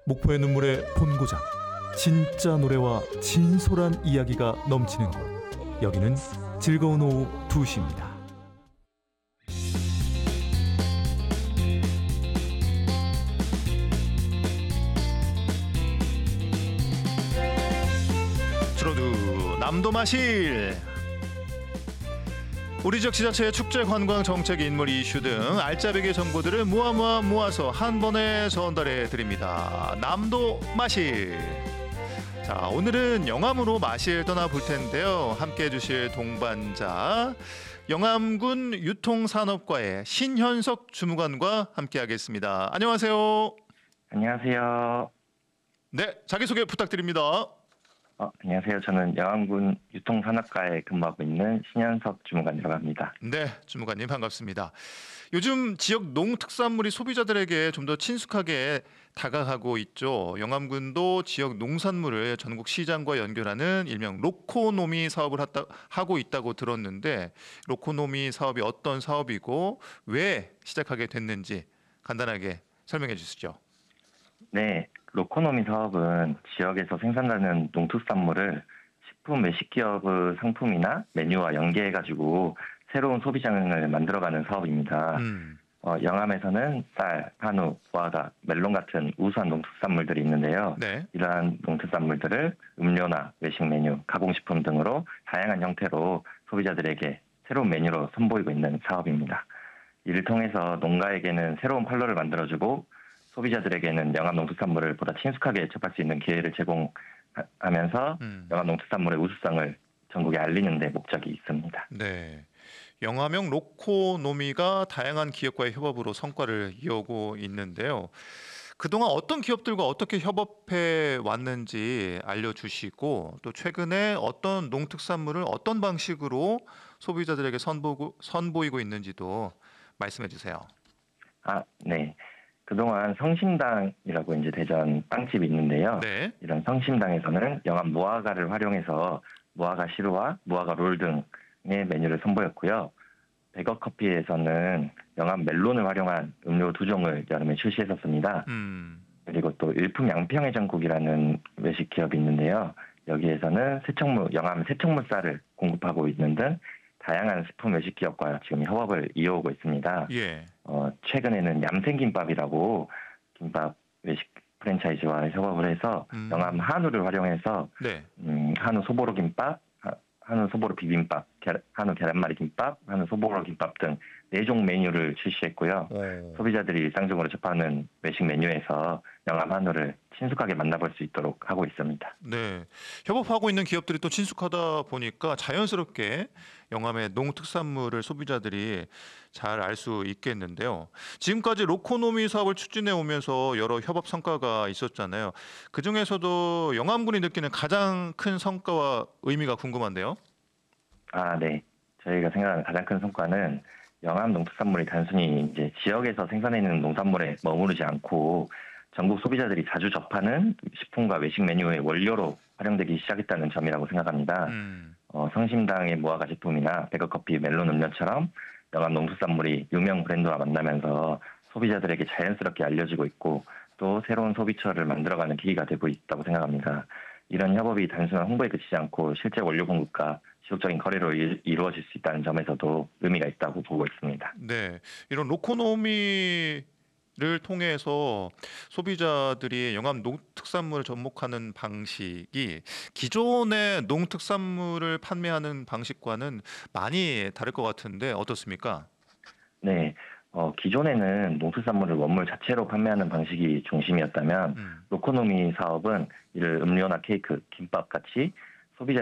목포의 눈물의 본고장, 진짜 노래와 진솔한 이야기가 넘치는 곳. 여기는 즐거운 오후 2시입니다. 트로드 남도마실. 우리 지역 지자체의 축제 관광 정책 인물 이슈 등 알짜배기 정보들을 모아서 한 번에 전달해 드립니다. 남도마실. 자, 오늘은 영암으로 마실 떠나볼 텐데요. 함께해 주실 동반자 영암군 유통산업과의 신현석 주무관과 함께하겠습니다. 안녕하세요. 안녕하세요. 네, 자기소개 부탁드립니다. 안녕하세요. 저는 영암군 유통산업과에 근무하고 있는 신현석 주무관이라고 합니다. 네, 주무관님 반갑습니다. 요즘 지역 농특산물이 소비자들에게 좀 더 친숙하게 다가가고 있죠. 영암군도 지역 농산물을 전국 시장과 연결하는 일명 로코노미 사업을 하고 있다고 들었는데, 로코노미 사업이 어떤 사업이고 왜 시작하게 됐는지 간단하게 설명해 주시죠. 네, 로코노미 사업은 지역에서 생산되는 농특산물을 식품 외식기업의 상품이나 메뉴와 연계해가지고 새로운 소비장을 만들어가는 사업입니다. 영암에서는 쌀, 한우, 무화과, 멜론 같은 우수한 농특산물들이 있는데요. 네. 이러한 농특산물들을 음료나 외식 메뉴, 가공식품 등으로 다양한 형태로 소비자들에게 새로운 메뉴로 선보이고 있는 사업입니다. 이를 통해서 농가에게는 새로운 판로를 만들어주고 소비자들에게는 영암 농특산물을 보다 친숙하게 접할 수 있는 기회를 제공하면서 영암 농특산물의 우수성을 전국에 알리는 데 목적이 있습니다. 네. 영암형 로코노미가 다양한 기업과의 협업으로 성과를 이어오고 있는데요. 그동안 어떤 기업들과 어떻게 협업해 왔는지 알려주시고, 또 최근에 어떤 농특산물을 어떤 방식으로 소비자들에게 선보이고 있는지도 말씀해 주세요. 네. 그동안 성심당이라고 이제 대전 빵집이 있는데요. 네. 이런 성심당에서는 영암 무화과를 활용해서 무화과 시루와 무화과 롤 등의 메뉴를 선보였고요. 백어커피에서는 영암 멜론을 활용한 음료 2종을 여름에 출시했었습니다. 그리고 또 일품 양평해장국이라는 외식 기업이 있는데요. 여기에서는 영암 새총무쌀을 공급하고 있는 등 다양한 스품 외식 기업과 지금 협업을 이어오고 있습니다. 예. 최근에는 얌생김밥이라고 김밥 외식 프랜차이즈와 협업을 해서 영암 한우를 활용해서 네. 한우 소보로 김밥, 한우 소보로 비빔밥, 한우 계란말이 김밥, 한우 소보로 김밥 등 4종 메뉴를 출시했고요. 소비자들이 일상적으로 접하는 외식 메뉴에서 영암 한우를 친숙하게 만나볼 수 있도록 하고 있습니다. 네, 협업하고 있는 기업들이 또 친숙하다 보니까 자연스럽게 영암의 농특산물을 소비자들이 잘 알 수 있겠는데요. 지금까지 로코노미 사업을 추진해 오면서 여러 협업 성과가 있었잖아요. 그 중에서도 영암군이 느끼는 가장 큰 성과와 의미가 궁금한데요. 네. 저희가 생각하는 가장 큰 성과는 영암 농특산물이 단순히 이제 지역에서 생산해내는 농산물에 머무르지 않고 전국 소비자들이 자주 접하는 식품과 외식 메뉴의 원료로 활용되기 시작했다는 점이라고 생각합니다. 성심당의 무화과 제품이나 백어커피, 멜론 음료처럼 영암 농특산물이 유명 브랜드와 만나면서 소비자들에게 자연스럽게 알려지고 있고 또 새로운 소비처를 만들어가는 계기가 되고 있다고 생각합니다. 이런 협업이 단순한 홍보에 그치지 않고 실제 원료 공급과 지속적인 거래로 이루어질 수 있다는 점에서도 의미가 있다고 보고 있습니다. 네, 이런 로코노미를 통해서 소비자들이 영암 농특산물을 접목하는 방식이 기존의 농특산물을 판매하는 방식과는 많이 다를 것 같은데 어떻습니까? 네, 기존에는 농특산물을 원물 자체로 판매하는 방식이 중심이었다면 로코노미 사업은 이를 음료나 케이크, 김밥 같이